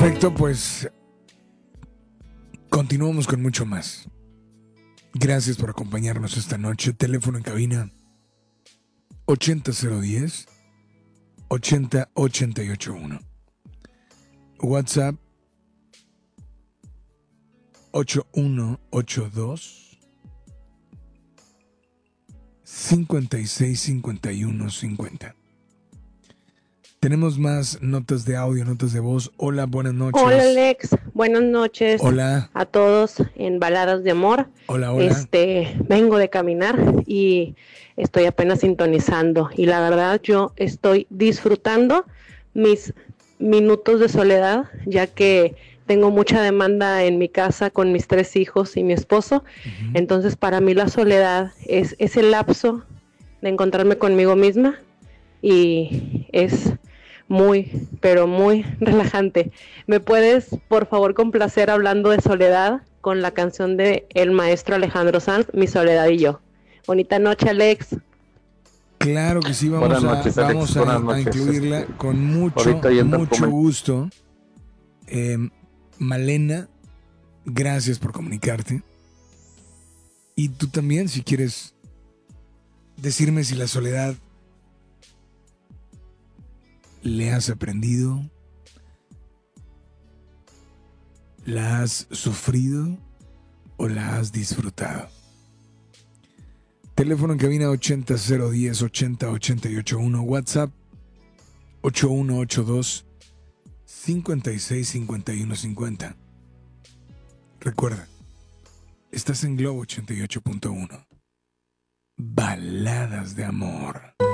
Perfecto, pues continuamos con mucho más. Gracias por acompañarnos esta noche. Teléfono en cabina 80010 80881. WhatsApp 8182 565150. Tenemos más notas de audio, notas de voz. Hola, buenas noches. Hola Alex, buenas noches. Hola. A todos en Baladas de Amor. Hola, hola. Vengo de caminar y estoy apenas sintonizando. Y la verdad yo estoy disfrutando mis minutos de soledad, ya que tengo mucha demanda en mi casa con mis 3 hijos y mi esposo. Uh-huh. Entonces para mí la soledad es el lapso de encontrarme conmigo misma y es muy, pero muy relajante. ¿Me puedes, por favor, complacer hablando de soledad con la canción de el maestro Alejandro Sanz, Mi soledad y yo? Bonita noche, Alex. Claro que sí, vamos a incluirla con mucho gusto. Malena, gracias por comunicarte. Y tú también, si quieres decirme si la soledad le has aprendido, la has sufrido o la has disfrutado. Teléfono en cabina 80010 80881, WhatsApp 8182 565150. Recuerda, estás en Globo 88.1. Baladas de amor.